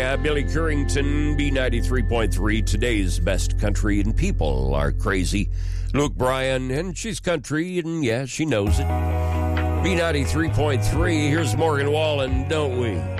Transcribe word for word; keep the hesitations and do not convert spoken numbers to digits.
Yeah, Billy Currington, B ninety-three point three, today's best country, and people are crazy. Luke Bryan, and she's country, and yeah, she knows it. B ninety-three point three, here's Morgan Wallen, don't we?